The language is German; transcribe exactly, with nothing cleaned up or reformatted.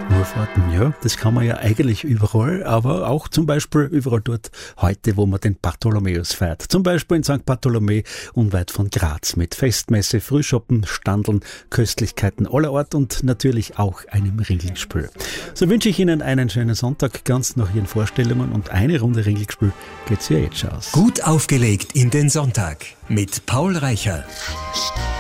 Urfahrten, ja, das kann man ja eigentlich überall, aber auch zum Beispiel überall dort heute, wo man den Bartholomäus feiert. Zum Beispiel in Sankt Bartholomä, unweit von Graz, mit Festmesse, Frühschoppen, Standeln, Köstlichkeiten aller Art und natürlich auch einem Ringelspiel. So wünsche ich Ihnen einen schönen Sonntag, ganz nach Ihren Vorstellungen, und eine Runde Ringelspiel geht's ja jetzt schon aus. Gut aufgelegt in den Sonntag mit Paul Reicher.